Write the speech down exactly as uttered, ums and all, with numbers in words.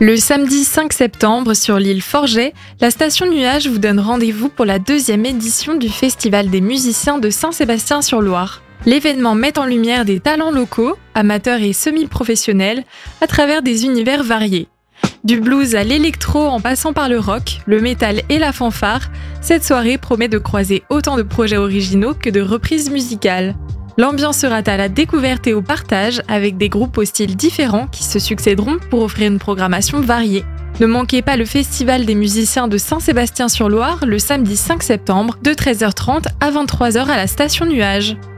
Le samedi cinq septembre, sur l'île Forget, la station Nuage vous donne rendez-vous pour la deuxième édition du Festival des musiciens de Saint-Sébastien-sur-Loire. L'événement met en lumière des talents locaux, amateurs et semi-professionnels, à travers des univers variés. Du blues à l'électro en passant par le rock, le métal et la fanfare, cette soirée promet de croiser autant de projets originaux que de reprises musicales. L'ambiance sera à la découverte et au partage avec des groupes aux styles différents qui se succéderont pour offrir une programmation variée. Ne manquez pas le Festival des musiciens de Saint-Sébastien-sur-Loire le samedi cinq septembre de treize heures trente à vingt-trois heures à la station Nuage.